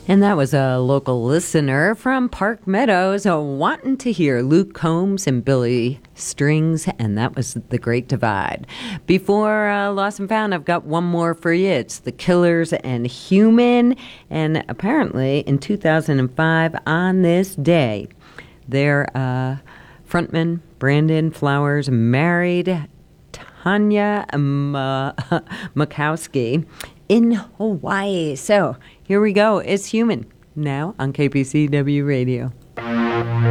And that was a local listener from Park Meadows wanting to hear Luke Combs and Billy Strings, and that was The Great Divide. Before Lost and Found, I've got one more for you. It's The Killers and Human, and apparently in 2005, on this day, their frontman, Brandon Flowers, married Tanya Makowski in Hawaii. So here we go. It's Human now on KPCW Radio.